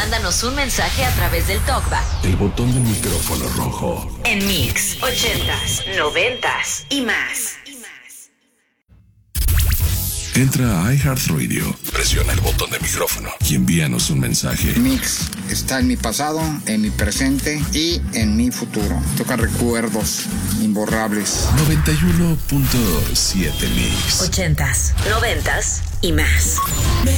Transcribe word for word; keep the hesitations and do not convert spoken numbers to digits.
mándanos un mensaje a través del TalkBack. El botón del micrófono rojo. En Mix, ochentas, noventas y más. Entra a iHeartRadio, presiona el botón de micrófono y envíanos un mensaje. Mix está en mi pasado, en mi presente y en mi futuro. Toca recuerdos imborrables. noventa y uno punto siete Mix. Ochentas, noventas y más.